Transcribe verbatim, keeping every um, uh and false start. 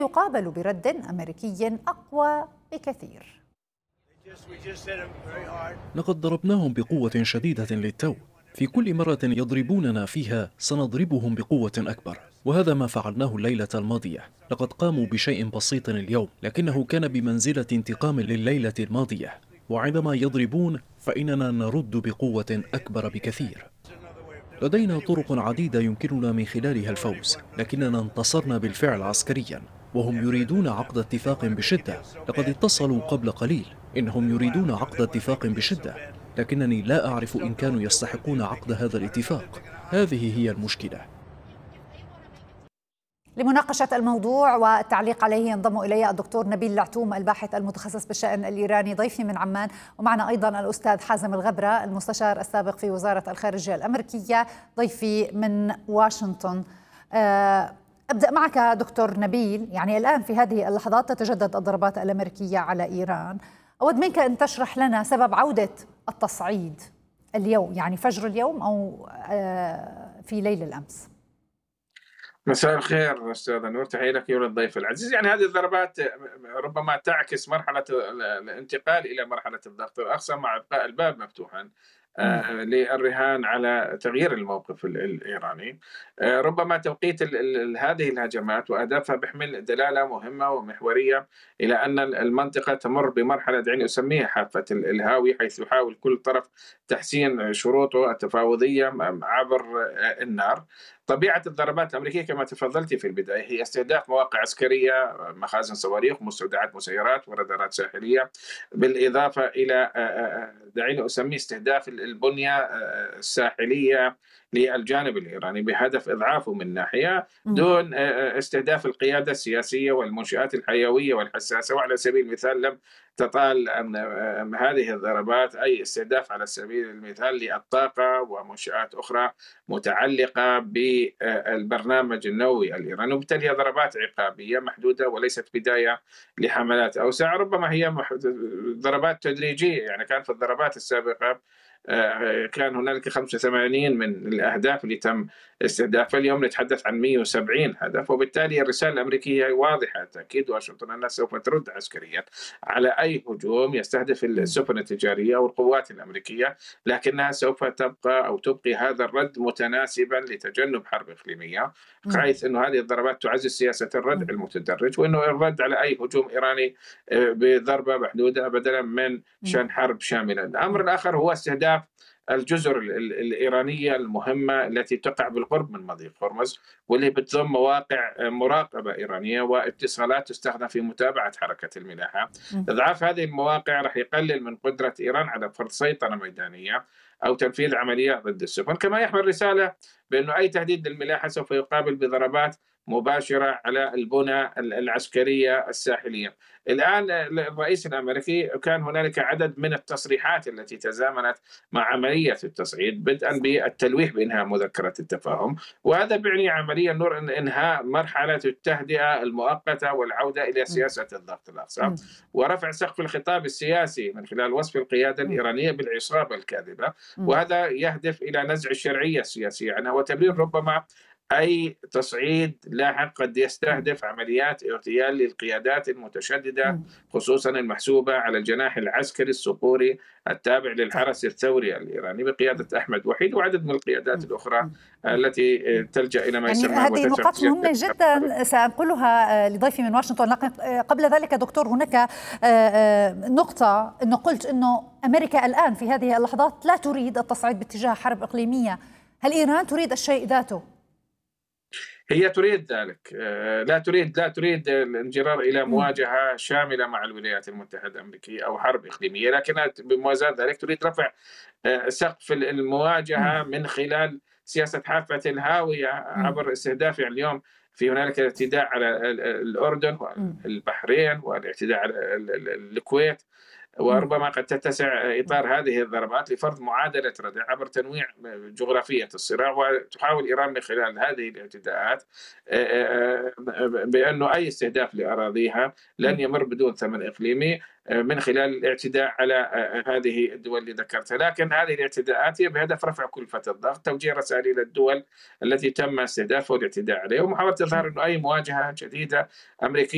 يقابل برد أمريكي أقوى بكثير. لقد ضربناهم بقوة شديدة للتو. في كل مرة يضربوننا فيها سنضربهم بقوة أكبر، وهذا ما فعلناه الليلة الماضية. لقد قاموا بشيء بسيط اليوم، لكنه كان بمنزلة انتقام لليلة الماضية، وعندما يضربون فإننا نرد بقوة أكبر بكثير. لدينا طرق عديدة يمكننا من خلالها الفوز، لكننا انتصرنا بالفعل عسكريا، وهم يريدون عقد اتفاق بشدة. لقد اتصلوا قبل قليل، إنهم يريدون عقد اتفاق بشدة، لكنني لا أعرف إن كانوا يستحقون عقد هذا الاتفاق. هذه هي المشكلة. لمناقشة الموضوع والتعليق عليه ينضم إلي الدكتور نبيل العتوم الباحث المتخصص بالشأن الإيراني ضيفي من عمان، ومعنا أيضا الأستاذ حازم الغبرة المستشار السابق في وزارة الخارجية الأمريكية ضيفي من واشنطن. أبدأ معك دكتور نبيل، يعني الآن في هذه اللحظات تتجدد الضربات الأمريكية على إيران. أود منك أن تشرح لنا سبب عودة التصعيد اليوم، يعني فجر اليوم أو في ليل الأمس. مساء الخير أستاذ نور، تحية لك وللضيف العزيز. يعني هذه الضربات ربما تعكس مرحلة الانتقال إلى مرحلة الضغط الأقصى مع إبقاء الباب مفتوحا آه للرهان على تغيير الموقف الإيراني. آه ربما توقيت ال ال هذه الهجمات وأهدافها بيحمل دلالة مهمة ومحورية إلى أن المنطقة تمر بمرحلة دعيني أسميها حافة الهاوي، حيث يحاول كل طرف تحسين شروطه التفاوضية عبر النار. طبيعة الضربات الأمريكية كما تفضلت في البداية هي استهداف مواقع عسكرية، مخازن صواريخ، مستودعات مسيرات ورادارات ساحلية، بالإضافة إلى دعيني أسميه استهداف البنية الساحلية للجانب الإيراني بهدف إضعافه من ناحية، دون استهداف القيادة السياسية والمنشآت الحيوية والحساسة. وعلى سبيل المثال لم تطال هذه الضربات أي استهداف على سبيل المثال للطاقة ومنشآت أخرى متعلقة بالبرنامج النووي الإيراني، وبالتالي هي ضربات عقابية محدودة وليست بداية لحملات أوسع. ربما هي ضربات تدريجية، يعني كان في الضربات السابقة كان هنالك خمسة وثمانين من الأهداف اللي تم استهدافها، اليوم نتحدث عن مئة وسبعين هدف، وبالتالي الرسالة الأمريكية واضحة. تأكيد واشنطن أنها سوف ترد عسكريا على أي هجوم يستهدف السفن التجارية والقوات الأمريكية، لكنها سوف تبقى أو تبقي هذا الرد متناسبا لتجنب حرب إقليمية، حيث أنه هذه الضربات تعزز سياسة الردع المتدرج، وأنه الرد على أي هجوم إيراني بضربة محدودة بدلا من شن حرب شاملة. الأمر الآخر هو استهداف الجزر الإيرانية المهمة التي تقع بالقرب من مضيق هرمز، واللي بتضم مواقع مراقبة إيرانية واتصالات تستخدم في متابعة حركة الملاحة. إضعاف هذه المواقع رح يقلل من قدرة إيران على فرض سيطرة ميدانية أو تنفيذ عمليات ضد السفن، كما يحمل رسالة بأنه أي تهديد للملاحة سوف يقابل بضربات مباشرة على البنى العسكرية الساحلية. الآن الرئيس الأمريكي كان هنالك عدد من التصريحات التي تزامنت مع عملية التصعيد، بدءا بالتلويح بإنهاء مذكرة التفاهم، وهذا بيعني عمليا نور إنهاء مرحلة التهدئة المؤقتة والعودة إلى سياسة الضغط الأقصى، ورفع سقف الخطاب السياسي من خلال وصف القيادة الإيرانية بالعصابة الكاذبة، وهذا يهدف إلى نزع الشرعية السياسية عنها وتبرير ربما أي تصعيد لاحق قد يستهدف عمليات اغتيال للقيادات المتشددة، خصوصا المحسوبة على الجناح العسكري الصقوري التابع للحرس الثوري الإيراني بقيادة أحمد وحيد وعدد من القيادات الأخرى التي تلجأ إلى ما يسمى يعني هذه نقاط مهمة جدا سأنقلها لضيفي من واشنطن، لكن قبل ذلك دكتور هناك نقطة أنه قلت أنه أمريكا الآن في هذه اللحظات لا تريد التصعيد باتجاه حرب إقليمية. هل إيران تريد الشيء ذاته؟ هي تريد ذلك، لا تريد لا تريد الانجرار الى مواجهه شامله مع الولايات المتحده الامريكيه او حرب اقليميه، لكنها بموازاة ذلك تريد رفع سقف المواجهه من خلال سياسه حافه الهاويه عبر استهداف. يعني اليوم في هنالك الاعتداء على الاردن والبحرين والاعتداء على الكويت، وربما قد تتسع إطار هذه الضربات لفرض معادلة ردع عبر تنويع جغرافية الصراع. وتحاول إيران من خلال هذه الاعتداءات بأنه أي استهداف لأراضيها لن يمر بدون ثمن إقليمي من خلال الاعتداء على هذه الدول اللي ذكرتها. لكن هذه الاعتداءات هي بهدف رفع كلفة الضغط، توجيه رسائل إلى الدول التي تم استهدافها والاعتداء عليها، ومحاولة إظهار أنه أي مواجهة جديدة أمريكية